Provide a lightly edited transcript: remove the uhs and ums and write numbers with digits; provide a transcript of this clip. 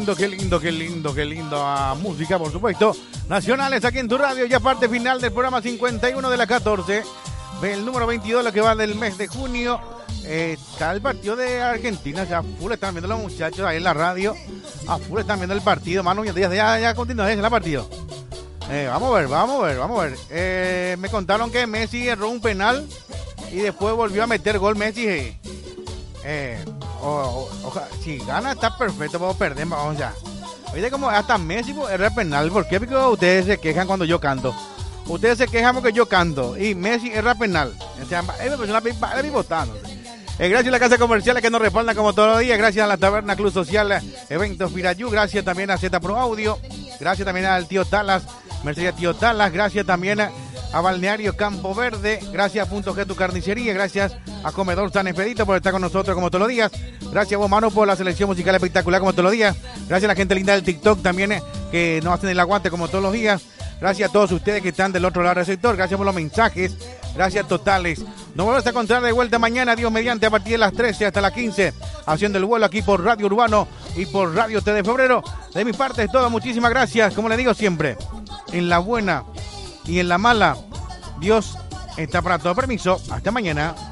Qué lindo, qué lindo, qué lindo. Música, por supuesto. Nacionales aquí en tu radio. Ya parte final del programa 51 de la 14. El número 22, lo que va del mes de junio. Está el partido de Argentina. Ya full están viendo los muchachos ahí en la radio. A full están viendo el partido. Manu, ya continúa el partido. Vamos a ver. Me contaron que Messi erró un penal y después volvió a meter gol Messi. Si gana está perfecto, vamos a perder, vamos ya. Oye, como hasta Messi erra penal, ¿por qué? Porque ustedes se quejan cuando yo canto. Ustedes se quejan porque yo canto y Messi erra penal. O sea, es una pivotando. Gracias a la casa comercial que nos respaldan como todos los días. Gracias a la Taberna Club Social, Eventos Pirayú. Gracias también a Z Pro Audio. Gracias también al Tío Talas, Mercedes Tío Talas. Gracias también a Balneario Campo Verde. Gracias a Punto G, tu carnicería. Gracias a Comedor San Expedito por estar con nosotros como todos los días. Gracias a vos, Mano, por la selección musical espectacular como todos los días. Gracias a la gente linda del TikTok también que nos hacen el aguante como todos los días. Gracias a todos ustedes que están del otro lado del sector. Gracias por los mensajes. Gracias totales. Nos volvemos a encontrar de vuelta mañana, Dios mediante, a partir de las 13 hasta las 15, haciendo el vuelo aquí por Radio Urbano y por Radio T de Febrero. De mi parte es todo. Muchísimas gracias. Como les digo siempre, en la buena y en la mala, Dios está para todo. Permiso. Hasta mañana.